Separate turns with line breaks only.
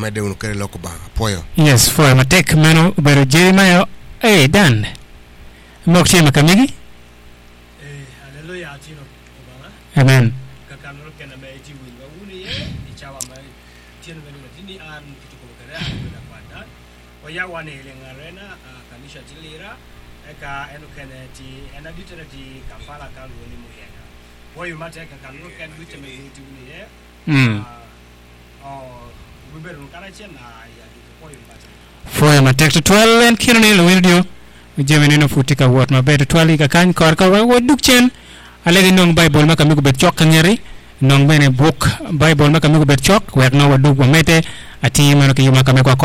mede unu kere loko ba poyo.
Yes, for matek meno bero Jeremiah Dan. Mokche makamigi?
Hallelujah atino baba.
Amen.
Kakanro kena meji winga uni ye ichawa mai tino menu matini an kituko kare ana kwanda. Oya wane lengarena kanisha jilira eka enu keneti enaditerati kafala kalu ni muyena. Woyu mate kakanro ken wite meji uni ye. Wiberu karachen ya dikoyo mate.
For matek to 12 and kirani lo video. Jemenino futika wot mabeto 12 ka kan kor ka wo dukchen. Alagi nong Bible makamigo bet chok kanyeri. Nong bene book Bible makamigo bet chok wek no waduk wamete ati mano ki yuma kamekwa